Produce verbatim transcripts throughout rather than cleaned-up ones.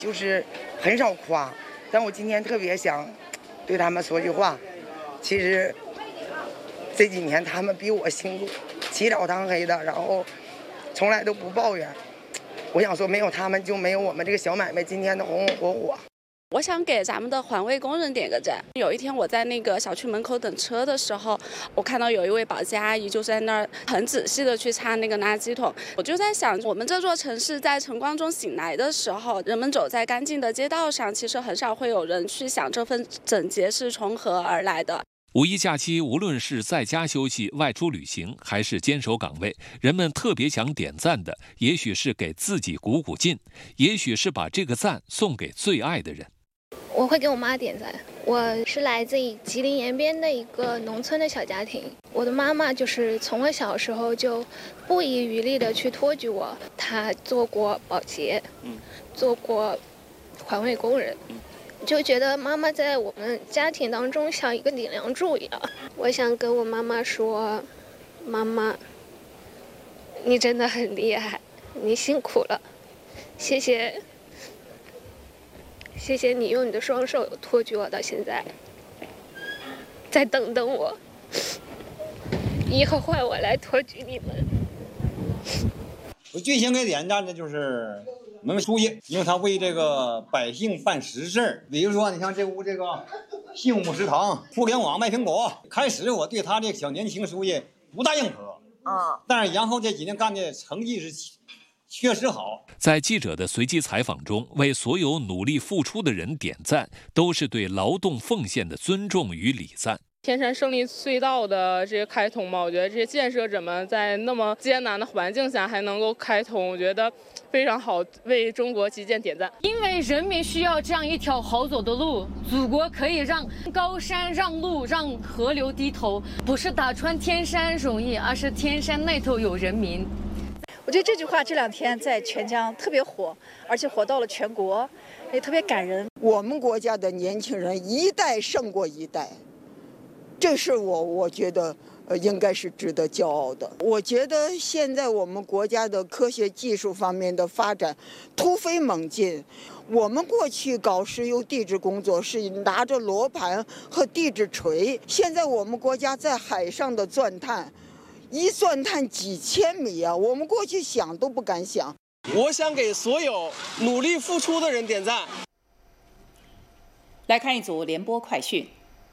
就是很少夸，但我今天特别想对他们说句话。其实这几年他们比我辛苦，起早贪黑的，然后从来都不抱怨。我想说，没有他们就没有我们这个小买卖今天的红红火火。 我想给咱们的环卫工人点个赞。有一天我在那个小区门口等车的时候，我看到有一位保洁阿姨就在那儿很仔细的去擦那个垃圾桶。我就在想，我们这座城市在晨光中醒来的时候，人们走在干净的街道上，其实很少会有人去想这份整洁是从何而来的。 五一假期，无论是在家休息、外出旅行，还是坚守岗位，人们特别想点赞的，也许是给自己鼓鼓劲，也许是把这个赞送给最爱的人。 我会给我妈点赞。我是来自于吉林延边的一个农村的小家庭，我的妈妈就是从我小时候就不遗余力的去托举我。她做过保洁，嗯，做过环卫工人，嗯，就觉得妈妈在我们家庭当中像一个顶梁柱一样。我想跟我妈妈说，妈妈，你真的很厉害，你辛苦了，谢谢。谢谢你用你的双手托举我到现在，再等等我，以后换我来托举你们。 我最先给点赞的就是我们书记，因为他为这个百姓办实事。比如说，你像这屋这个幸福食堂、互联网卖苹果，开始我对他这小年轻书记不大认可，嗯，但是然后这几年干的成绩是确实好。 在记者的随机采访中，为所有努力付出的人点赞，都是对劳动奉献的尊重与礼赞。 天山胜利隧道的这些开通嘛，我觉得这些建设者们在那么艰难的环境下还能够开通，我觉得非常好，为中国基建点赞。 因为人民需要这样一条好走的路，祖国可以让高山让路，让河流低头，不是打穿天山容易，而是天山那头有人民。 我觉得这句话这两天在全疆特别火，而且火到了全国，也特别感人。 我们国家的年轻人一代胜过一代，这是我我觉得呃应该是值得骄傲的。我觉得现在我们国家的科学技术方面的发展突飞猛进。我们过去搞石油地质工作是拿着罗盘和地质锤，现在我们国家在海上的钻探。一钻探几千米啊！我们过去想都不敢想。 我想给所有努力付出的人点赞。 来看一组联播快讯。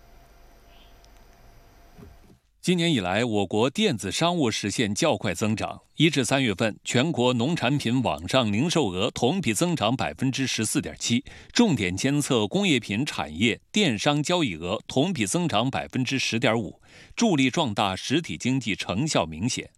今年以来，我国电子商务实现较快增长。一至三月份，全国农产品网上零售额同比增长百分之十四点七，重点监测工业品产业电商交易额同比增长百分之十点五，助力壮大实体经济成效明显。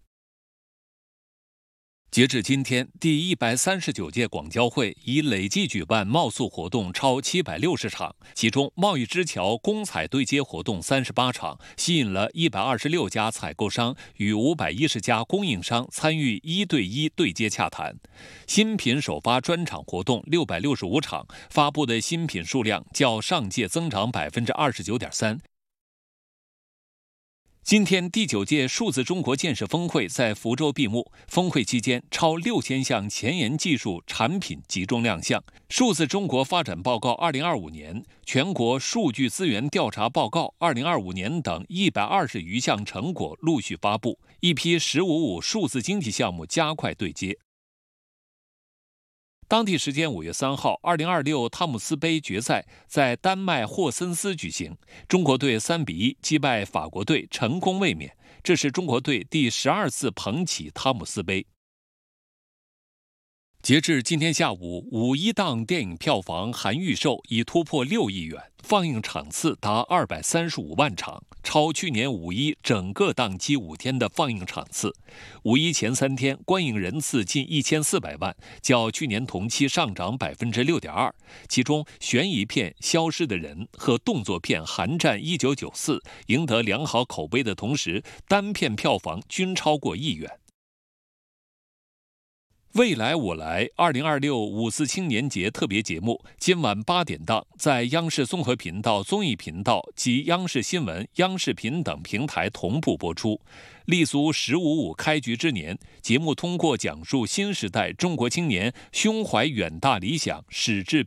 截至今天，第一百三十九届广交会已累计举办贸促活动超七百六十场，其中贸易之桥公采对接活动三十八场，吸引了一百二十六家采购商与五百一十家供应商参与一对一对接洽谈。新品首发专场活动六百六十五场，发布的新品数量较上届增长百分之二十九点三。今天，第九届数字中国建设峰会在福州闭幕。峰会期间，超六千项前沿技术产品集中亮相。数字中国发展报告二零二五年、全国数据资源调查报告二零二五年等一百二十余项成果陆续发布，一批“十五五”数字经济项目加快对接。当地时间五月三号，二零二六汤姆斯杯决赛在丹麦霍森斯举行，中国队三比一击败法国队，成功卫冕。这是中国队第十二次捧起汤姆斯杯。截至今天下午，五一档电影票房含预售已突破六亿元，放映场次达二百三十五万场，超去年五一整个档期五天的放映场次。五一前三天观影人次近一千四百万，较去年同期上涨百分之六点二。其中，悬疑片《消失的人》和动作片《寒战一九九四》赢得良好口碑的同时，单片票房均超过亿元。未来我来二零二六五四青年节特别节目，今晚八点档在央视综合频道、综艺频道及央视新闻、央视频等平台同步播出。立足“十五五”开局之年，节目通过讲述新时代中国青年胸怀远大理想、矢志